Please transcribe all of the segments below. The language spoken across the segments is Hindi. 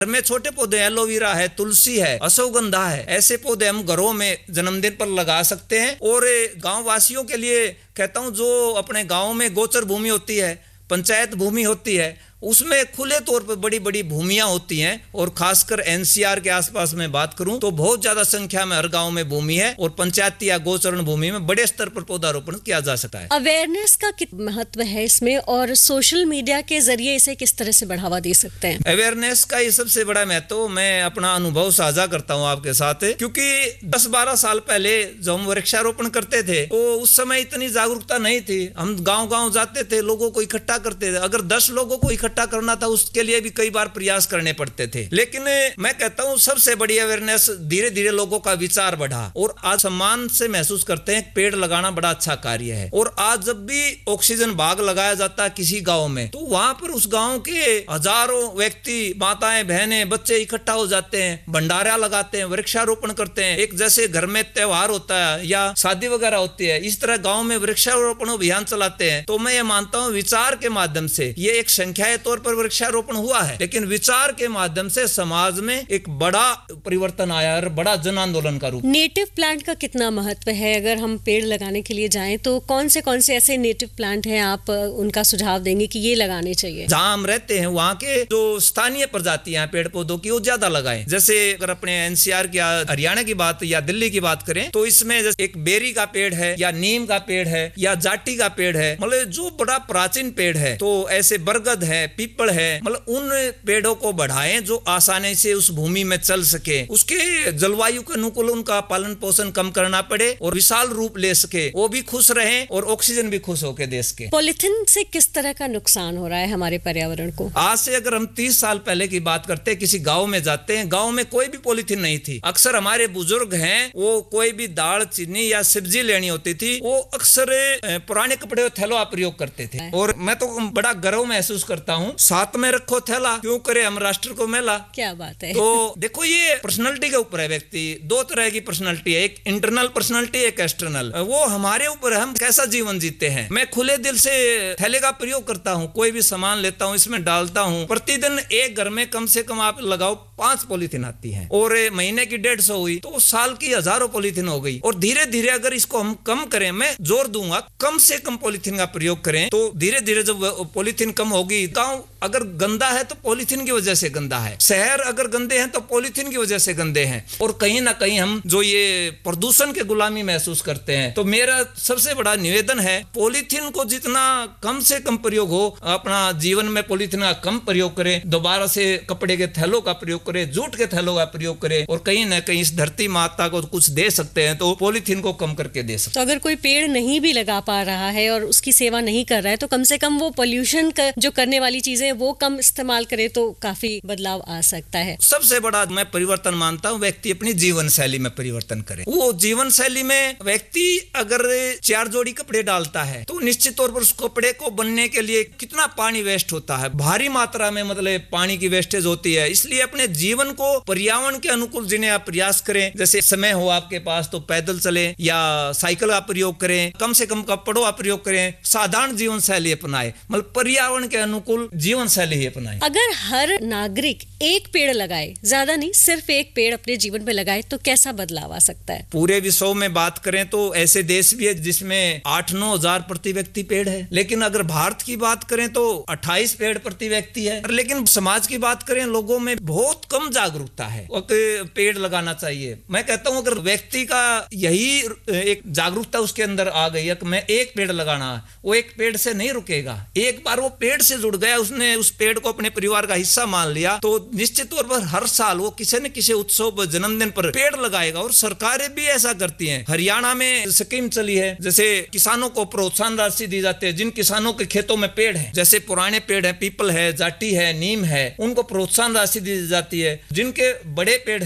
घर में छोटे पौधे, एलोवेरा है, तुलसी है, अश्वगंधा है, ऐसे पौधे हम घरों में जन्मदिन पर लगा सकते हैं। और गांव वासियों के लिए कहता हूं, जो अपने गांव में गोचर भूमि होती है, पंचायत भूमि होती है, उसमें खुले तौर पर बड़ी बड़ी भूमियां होती हैं। और खासकर एनसीआर के आसपास में बात करूं तो बहुत ज्यादा संख्या में हर गांव में भूमि है और पंचायती या गोचरण भूमि में बड़े स्तर पर पौधारोपण किया जा सकता है। अवेयरनेस का कितना महत्व है इसमें, और सोशल मीडिया के जरिए इसे किस तरह से बढ़ावा दे सकते हैं? अवेयरनेस का ये सबसे बड़ा महत्व मैं अपना अनुभव साझा करता हूं आपके साथ, क्योंकि 10-12 साल पहले जब हम वृक्षारोपण करते थे तो उस समय इतनी जागरूकता नहीं थी। हम गांव-गांव जाते थे, लोगों को इकट्ठा करते थे। अगर 10 लोगों को इकट्ठा करना था उसके लिए भी कई बार प्रयास करने पड़ते थे। लेकिन मैं कहता हूं सबसे बड़ी अवेयरनेस, धीरे धीरे लोगों का विचार बढ़ा और आज सम्मान से महसूस करते हैं पेड़ लगाना बड़ा अच्छा कार्य है। और आज जब भी ऑक्सीजन बाग लगाया जाता है किसी गांव में, तो वहां पर उस गांव के हजारों व्यक्ति, माताएं, बहनें, बच्चे इकट्ठा हो जाते हैं, भंडारा लगाते हैं, वृक्षारोपण करते हैं। एक जैसे घर में त्योहार होता है या शादी वगैरह होती है, इस तरह गांव में वृक्षारोपण अभियान चलाते हैं। तो मैं ये मानता हूं विचार के माध्यम से, ये एक संख्या के तौर पर वृक्षारोपण हुआ है, लेकिन विचार के माध्यम से समाज में एक बड़ा परिवर्तन आया और बड़ा जन आंदोलन का रूप। नेटिव प्लांट का कितना महत्व है? अगर हम पेड़ लगाने के लिए जाएं तो कौन से ऐसे नेटिव प्लांट हैं, आप उनका सुझाव देंगे कि ये लगाने चाहिए? जहां हम रहते हैं वहां के जो स्थानीय प्रजातियां पेड़ पौधों की, वो ज्यादा लगाएं। जैसे अगर अपने एनसीआर की, हरियाणा की बात या दिल्ली की बात करें तो इसमें एक बेरी का पेड़ है या नीम का पेड़ है या जाटी का पेड़ है, मतलब जो बड़ा प्राचीन पेड़ है। तो ऐसे बरगद है, पीपल है, मतलब उन पेड़ों को बढ़ाएं जो आसानी से उस भूमि में चल सके, उसके जलवायु के अनुकूल उनका पालन पोषण कम करना पड़े और विशाल रूप ले सके, वो भी खुश रहें और ऑक्सीजन भी खुश होके दे सके। पॉलिथीन से किस तरह का नुकसान हो रहा है हमारे पर्यावरण को? आज से अगर हम 30 साल पहले की बात करते हैं, किसी गांव में जाते हैं, गांव में कोई भी पॉलिथीन नहीं थी। अक्सर हमारे बुजुर्ग हैं, वो कोई भी दाल, चीनी या सब्जी लेनी होती थी, वो अक्सर पुराने कपड़े थैलों प्रयोग करते थे। और मैं तो बड़ा गर्व महसूस करता हूँ, साथ में रखो थैला, क्यों करे हम राष्ट्र को मेला। क्या बात है। तो देखो ये पर्सनालिटी के ऊपर है। व्यक्ति दो तरह की पर्सनालिटी है, एक इंटरनल पर्सनालिटी, एक एक्सटर्नल। वो हमारे ऊपर है, हम कैसा जीवन जीते हैं। मैं खुले दिल से थैले का प्रयोग करता हूँ, कोई भी सामान लेता हूँ इसमें डालता हूँ। प्रतिदिन एक घर में कम से कम आप लगाओ 5 पॉलीथीन आती है, और महीने की 150 हुई तो साल की हजारों पॉलीथीन हो गई। और धीरे धीरे अगर इसको हम कम करें, मैं जोर दूंगा कम से कम पॉलीथीन का प्रयोग करें, तो धीरे धीरे जब पॉलीथीन कम होगी, गाँव अगर गंदा है तो पॉलीथीन की वजह से गंदा है, शहर अगर गंदे हैं तो पॉलीथीन की वजह से गंदे हैं, और कहीं ना कहीं हम जो ये प्रदूषण के गुलामी महसूस करते हैं। तो मेरा सबसे बड़ा निवेदन है, पॉलीथीन को जितना कम से कम प्रयोग हो, अपना जीवन में पॉलीथीन का कम प्रयोग करें, दोबारा से कपड़े के थैलों का प्रयोग करें, जूट के थैलों का प्रयोग करें, और कहीं ना कहीं इस धरती माता को कुछ दे सकते हैं तो पॉलीथीन को कम करके दे सकते हैं। तो अगर कोई पेड़ नहीं भी लगा पा रहा है और उसकी सेवा नहीं कर रहा है, तो कम से कम वो पॉल्यूशन जो करने वाली चीजें वो कम इस्तेमाल करे तो काफी बदलाव आ सकता है। सबसे बड़ा मैं परिवर्तन मानता हूँ, व्यक्ति अपनी जीवन शैली में परिवर्तन करे। वो जीवन शैली में व्यक्ति अगर 4 जोड़ी कपड़े डालता है तो निश्चित तौर पर उस कपड़े को बनने के लिए कितना पानी वेस्ट होता है, भारी मात्रा में मतलब पानी की वेस्टेज होती है। इसलिए अपने जीवन को पर्यावरण के अनुकूल जीने आप प्रयास करें। जैसे समय हो आपके पास तो पैदल चले या साइकिल का प्रयोग करें, कम से कम कपड़ों का प्रयोग करें, साधारण जीवन शैली अपनाए, मतलब पर्यावरण के अनुकूल जीवन शैली ही अपनाए। अगर हर नागरिक एक पेड़ लगाए, ज्यादा नहीं, सिर्फ एक पेड़ अपने जीवन में लगाए, तो कैसा बदलाव आ सकता है? पूरे विश्व में बात करें तो ऐसे देश भी है जिसमें 8-9 हजार प्रति व्यक्ति पेड़ है, लेकिन अगर भारत की बात करें तो 28 पेड़ प्रति व्यक्ति है। लेकिन समाज की बात करें, लोगों में बहुत कम जागरूकता है पेड़ लगाना चाहिए। मैं कहता हूं अगर व्यक्ति का यही एक जागरूकता उसके अंदर आ गई है कि मैं एक पेड़ लगाना, वो एक पेड़ से नहीं रुकेगा। एक बार वो पेड़ से जुड़ गया, उसने उस पेड़ को अपने परिवार का हिस्सा मान लिया, तो निश्चित तौर पर हर साल वो किसी न किसी उत्सव, जन्मदिन पर पेड़ लगाएगा। और सरकारें भी ऐसा करती हैं। हरियाणा में स्कीम चली है, जैसे किसानों को प्रोत्साहन राशि दी जाती है। जिन किसानों के खेतों में पेड़ है, जैसे पुराने पेड़ है, पीपल है, जाटी है, नीम है, उनको प्रोत्साहन राशि दी जाती है। जिनके बड़े पेड़ हैं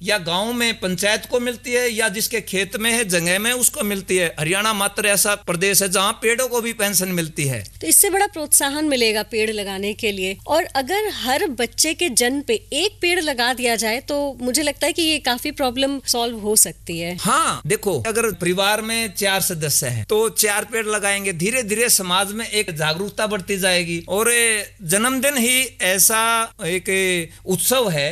या गांव में पंचायत को मिलती है या जिसके खेत में है जगह में उसको मिलती है। हरियाणा मात्र ऐसा प्रदेश है जहां पेड़ों को भी पेंशन मिलती है। तो इससे बड़ा प्रोत्साहन मिलेगा पेड़ लगाने के लिए। और अगर हर बच्चे के जन्म पे एक पेड़ लगा दिया जाए तो मुझे लगता है कि ये काफी प्रॉब्लम सॉल्व हो सकती है। हाँ, देखो अगर परिवार में 4 सदस्य हैं तो 4 पेड़ लगाएंगे, धीरे धीरे समाज में एक जागरूकता बढ़ती जाएगी। और जन्मदिन ही ऐसा एक उत्सव है